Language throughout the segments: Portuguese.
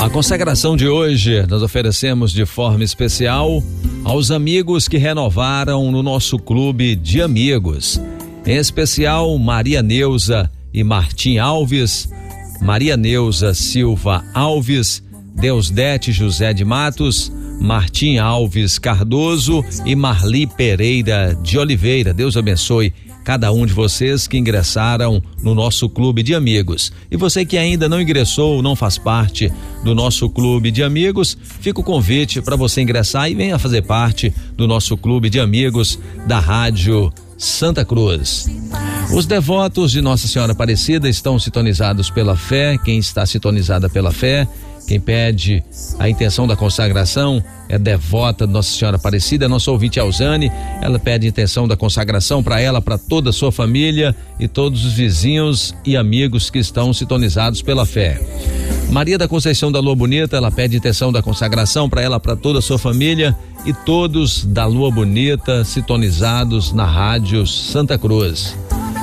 A consagração de hoje nós oferecemos de forma especial aos amigos que renovaram no nosso clube de amigos. Em especial Maria Neuza e Martim Alves, Maria Neuza Silva Alves, Deusdete José de Matos, Martim Alves Cardoso e Marli Pereira de Oliveira. Deus abençoe cada um de vocês que ingressaram no nosso clube de amigos. E você que ainda não ingressou, não faz parte do nosso clube de amigos, fica o convite para você ingressar e venha fazer parte do nosso clube de amigos da Rádio Santa Cruz. Os devotos de Nossa Senhora Aparecida estão sintonizados pela fé. Quem está sintonizada pela fé, quem pede a intenção da consagração é devota de Nossa Senhora Aparecida, nossa ouvinte Alzane. Ela pede a intenção da consagração para ela, para toda a sua família e todos os vizinhos e amigos que estão sintonizados pela fé. Maria da Conceição da Lua Bonita, ela pede a intenção da consagração para ela, para toda a sua família e todos da Lua Bonita sintonizados na Rádio Santa Cruz.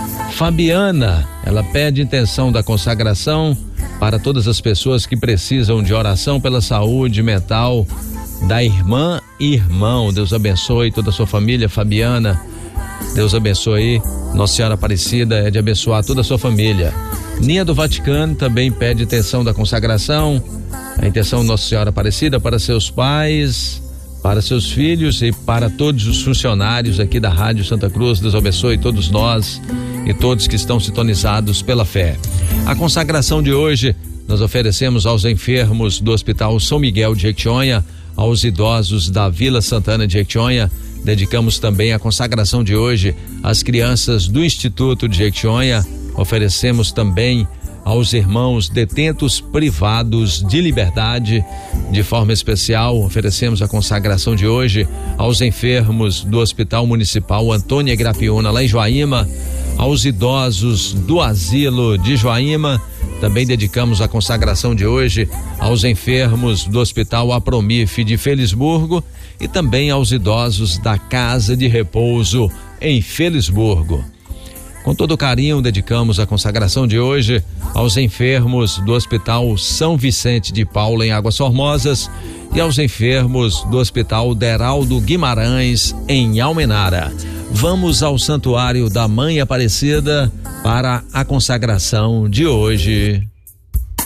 Fabiana, ela pede intenção da consagração para todas as pessoas que precisam de oração pela saúde mental da irmã e irmão. Deus abençoe toda a sua família, Fabiana. Deus abençoe. Nossa Senhora Aparecida é de abençoar toda a sua família. Ninha do Vaticano também pede intenção da consagração, a intenção de Nossa Senhora Aparecida para seus pais, para seus filhos e para todos os funcionários aqui da Rádio Santa Cruz. Deus abençoe todos nós e todos que estão sintonizados pela fé. A consagração de hoje nós oferecemos aos enfermos do Hospital São Miguel de Jequitinhonha, aos idosos da Vila Santana de Jequitinhonha. Dedicamos também a consagração de hoje às crianças do Instituto de Jequitinhonha. Oferecemos também aos irmãos detentos privados de liberdade. De forma especial, oferecemos a consagração de hoje aos enfermos do Hospital Municipal Antônia Grapiúna, lá em Joaíma, aos idosos do Asilo de Joaíma. Também dedicamos a consagração de hoje aos enfermos do Hospital Apromif de Felisburgo e também aos idosos da Casa de Repouso em Felisburgo. Com todo carinho, dedicamos a consagração de hoje aos enfermos do Hospital São Vicente de Paula, em Águas Formosas, e aos enfermos do Hospital Deraldo Guimarães, em Almenara. Vamos ao Santuário da Mãe Aparecida para a consagração de hoje.